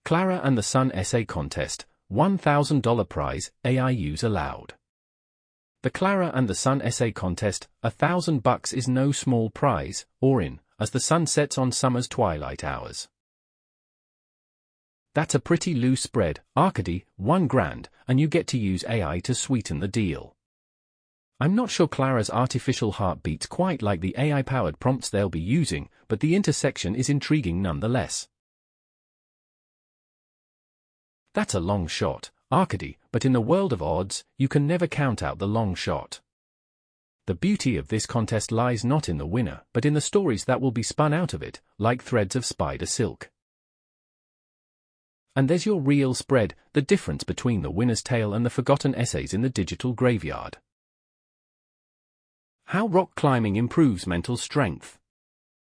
Clara and the Sun Essay Contest, $1,000 prize, AIUs allowed. The Clara and the Sun Essay Contest, $1,000 is no small prize, or in, as the sun sets on summer's twilight hours. That's a pretty loose spread, Arkady, $1,000, and you get to use AI to sweeten the deal. I'm not sure Clara's artificial heart beats quite like the AI-powered prompts they'll be using, but the intersection is intriguing nonetheless. That's a long shot, Arkady, but in the world of odds, you can never count out the long shot. The beauty of this contest lies not in the winner, but in the stories that will be spun out of it, like threads of spider silk. And there's your real spread, the difference between the winner's tale and the forgotten essays in the digital graveyard. How rock climbing improves mental strength.